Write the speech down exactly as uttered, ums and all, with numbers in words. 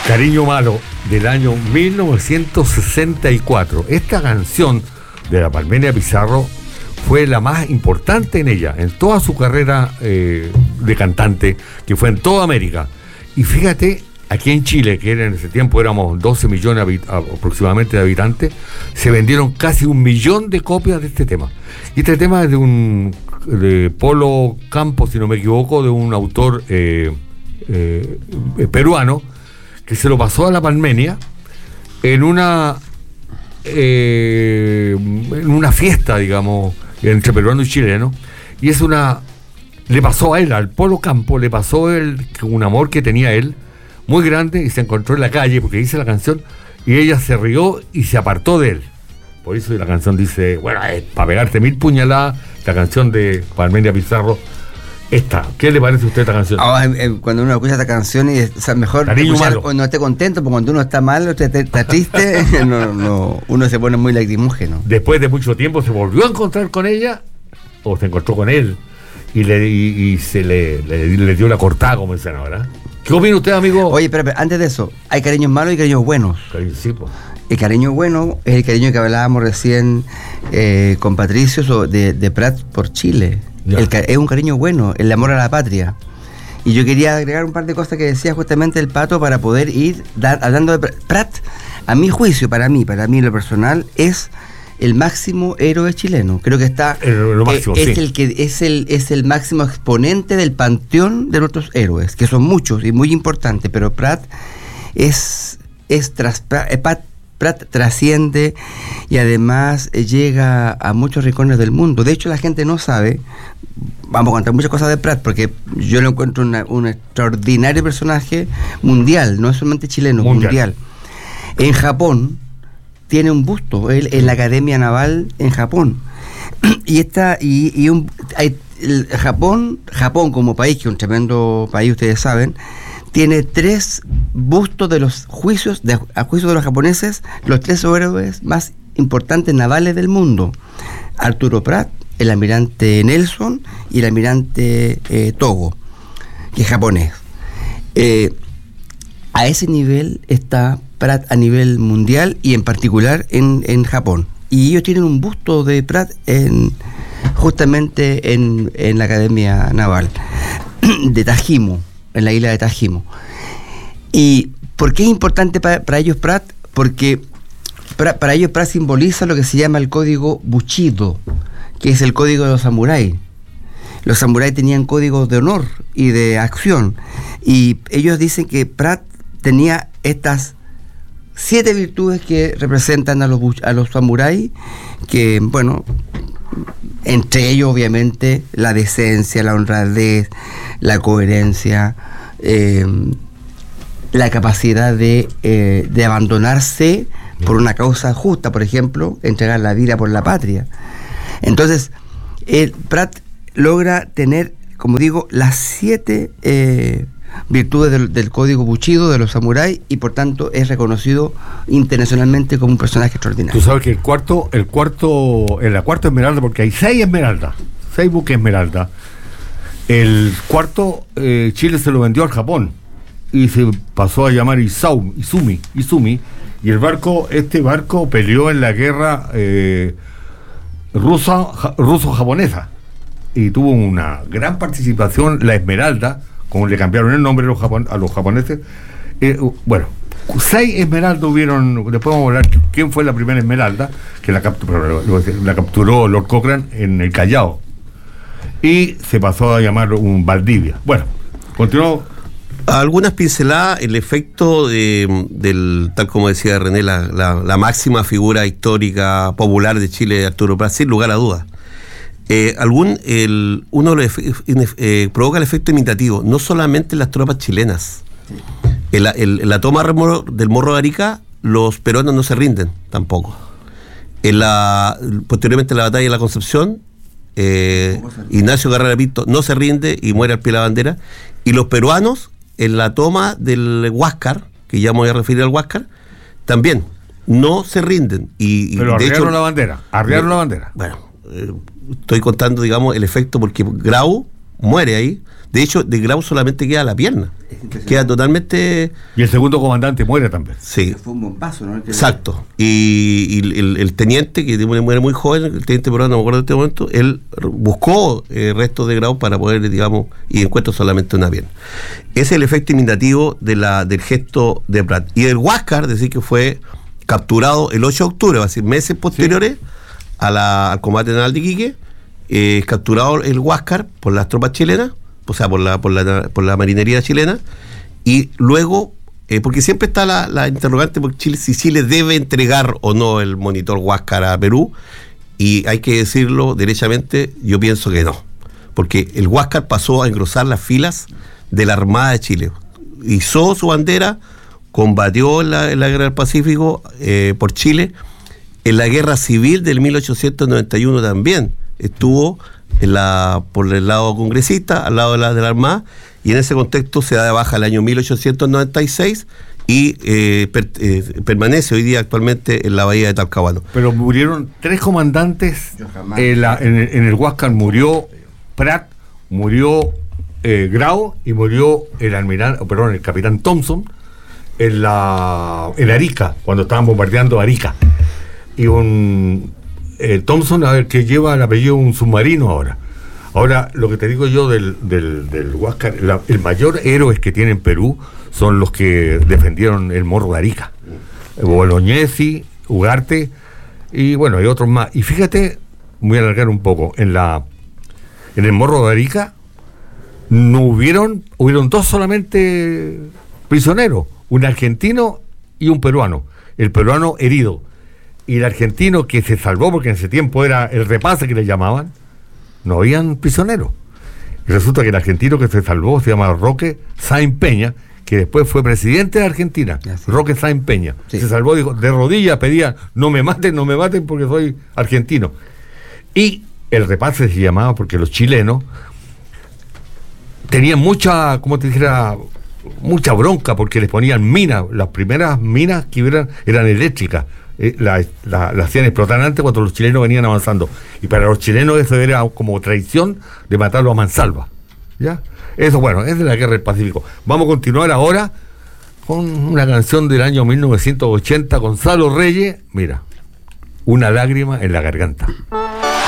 Cariño Malo, del año mil novecientos sesenta y cuatro. Esta canción de la Palmenia Pizarro fue la más importante en ella, en toda su carrera eh, de cantante, que fue en toda América. Y fíjate, aquí en Chile, que en ese tiempo éramos doce millones habit- aproximadamente de habitantes, se vendieron casi un millón de copias de este tema. Y este tema es de un de Polo Campos, si no me equivoco, de un autor eh, eh, peruano, que se lo pasó a la Palmenia en una eh, en una fiesta, digamos, entre peruano y chileno, y es una le pasó a él, al Polo Campo, le pasó él un amor que tenía él muy grande, y se encontró en la calle porque dice la canción, y ella se rió y se apartó de él. Por eso la canción dice, bueno, es para pegarte mil puñaladas, la canción de Palmenia Pizarro. Esta, ¿qué le parece a usted esta canción? Ah, eh, cuando uno escucha esta canción, y, o sea, mejor escuchar, no esté contento, porque cuando uno está mal, usted está triste, no, no, uno se pone muy lacrimógeno. Después de mucho tiempo se volvió a encontrar con ella, o se encontró con él, y le y, y se le, le, le dio la cortada, como dicen ahora. ¿Qué opina usted, amigo? Oye, pero, pero antes de eso, hay cariños malos y cariños buenos. Cariño, sí, pues. El cariño bueno es el cariño que hablábamos recién eh, con Patricio de, de Prat por Chile. El, es un cariño bueno, el amor a la patria. Y yo quería agregar un par de cosas que decía justamente el Pato para poder ir dar, hablando de Prat. A mi juicio, para mí, para mí lo personal, es el máximo héroe chileno. Creo que está el, lo máximo, es, sí. es el que es el es el máximo exponente del panteón de nuestros héroes, que son muchos y muy importantes, pero Prat es es tras Prat, Prat trasciende y además llega a muchos rincones del mundo. De hecho, la gente no sabe, vamos a contar muchas cosas de Prat, porque yo lo encuentro una, un extraordinario personaje mundial, no es solamente chileno, mundial. mundial. En Japón tiene un busto, él en la Academia Naval en Japón. Y está, y, y un, hay, el Japón, Japón como país, que es un tremendo país, ustedes saben, tiene tres bustos de los juicios, de, a juicio de los japoneses, los tres héroes más importantes navales del mundo: Arturo Prat, el almirante Nelson y el almirante eh, Togo, que es japonés. Eh, a ese nivel está Prat a nivel mundial y en particular en, en Japón. Y ellos tienen un busto de Prat en, justamente en, en la Academia Naval de Tajimo, en la isla de Tajimo. ¿Y por qué es importante para, para ellos Prat? Porque para, para ellos Prat simboliza lo que se llama el código Bushido, que es el código de los samuráis. Los samuráis tenían códigos de honor y de acción, y ellos dicen que Prat tenía estas siete virtudes que representan a los, a los samuráis, que, bueno, entre ellos obviamente la decencia, la honradez, la coherencia, eh, la capacidad de, eh, de abandonarse por una causa justa, por ejemplo, entregar la vida por la patria. Entonces, el Prat logra tener, como digo, las siete eh, virtudes del, del código Bushido de los samuráis, y por tanto es reconocido internacionalmente como un personaje extraordinario. Tú sabes que el cuarto, el cuarto, en la cuarta esmeralda, porque hay seis esmeraldas, seis buques esmeralda. El cuarto, eh, Chile se lo vendió al Japón y se pasó a llamar Isau, Izumi, Izumi, y el barco, este barco peleó en la guerra eh, rusa, ja, ruso-japonesa, y tuvo una gran participación la Esmeralda, como le cambiaron el nombre a los, japon- a los japoneses. Eh, bueno, seis esmeraldas hubieron. Después vamos a hablar quién fue la primera esmeralda, que la, capturó, la capturó Lord Cochrane en el Callao, y se pasó a llamar un Valdivia. Bueno, continuó. Algunas pinceladas, el efecto de, del, tal como decía René, la, la, la máxima figura histórica popular de Chile, Arturo Prat, sin lugar a dudas. Eh, algún, el, uno lo eh, provoca el efecto imitativo, no solamente en las tropas chilenas. En la, el, en la toma del Morro de Arica, los peruanos no se rinden tampoco. En la, posteriormente en la batalla de la Concepción, eh, Ignacio Carrera Pinto no se rinde y muere al pie de la bandera. Y los peruanos, en la toma del Huáscar, que ya me voy a referir al Huáscar, también no se rinden. Y, y Pero de arriaron hecho, la bandera, arriaron la bandera. Bueno, eh, estoy contando, digamos, el efecto, porque Grau muere ahí. De hecho, de Grau solamente queda la pierna. Queda totalmente... Y el segundo comandante muere también. Sí. Fue un bombazo, ¿no? Exacto. Y, y el, el teniente, que muere muy joven, el teniente peruano, no me acuerdo de este momento, él buscó eh, restos de Grau para poder, digamos, y encuentra solamente una pierna. Ese es el efecto imitativo de la, del gesto de Prat. Y el Huáscar, decir que fue capturado el ocho de octubre, va a decir, meses posteriores sí. a la, al combate naval de Iquique, eh, capturado el Huáscar por las tropas chilenas, o sea, por la, por la, por la marinería chilena, y luego, eh, porque siempre está la, la interrogante por Chile, si Chile debe entregar o no el monitor Huáscar a Perú, y hay que decirlo derechamente, yo pienso que no, porque el Huáscar pasó a engrosar las filas de la Armada de Chile, izó su bandera, combatió en la, en la Guerra del Pacífico eh, por Chile, en la Guerra Civil del mil ochocientos noventa y uno también, estuvo en la, por el lado congresista, al lado de la, de la Armada, y en ese contexto se da de baja el año mil ochocientos noventa y seis y eh, per, eh, permanece hoy día actualmente en la bahía de Talcahuano. Pero murieron tres comandantes en, la, en, el, en el Huáscar. Murió Prat, murió eh, Grau y murió el almirante, perdón, el capitán Thompson en la en Arica, cuando estaban bombardeando Arica. Y un eh, Thompson, a ver, que lleva el apellido de un submarino ahora. Ahora, lo que te digo yo del, del, del Huáscar, la, el mayor héroes que tiene en Perú son los que defendieron el Morro de Arica. Bolognesi, Ugarte, y bueno, hay otros más. Y fíjate, voy a alargar un poco, en la en el Morro de Arica no hubieron, hubieron dos solamente prisioneros, un argentino y un peruano. El peruano herido. Y el argentino que se salvó, porque en ese tiempo era el repase que le llamaban, no habían prisioneros. Y resulta que el argentino que se salvó se llama Roque Sáenz Peña, que después fue presidente de Argentina. Sí. Roque Sáenz Peña. Sí. Se salvó, dijo, de rodillas pedía, no me maten, no me maten porque soy argentino. Y el repase se llamaba porque los chilenos tenían mucha, como te dijera, mucha bronca porque les ponían minas. Las primeras minas que hubieran eran eléctricas. Eh, la, la, la hacían explotar antes cuando los chilenos venían avanzando, y para los chilenos eso era como traición de matarlo a mansalva, ¿ya? Eso, bueno, es de la Guerra del Pacífico. Vamos a continuar ahora con una canción del año mil novecientos ochenta, Gonzalo Reyes, mira, Una lágrima en la garganta.